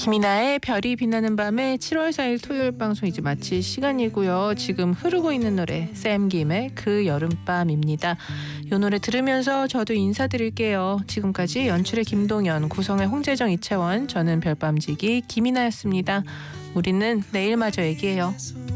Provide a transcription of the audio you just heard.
김이나의 별이 빛나는 밤에 7월 4일 토요일 방송 이제 마칠 시간이고요. 지금 흐르고 있는 노래 샘 김의 그 여름밤입니다. 이 노래 들으면서 저도 인사드릴게요. 지금까지 연출의 김동연, 구성의 홍재정, 이채원, 저는 별밤지기 김이나였습니다. 우리는 내일 마저 얘기해요.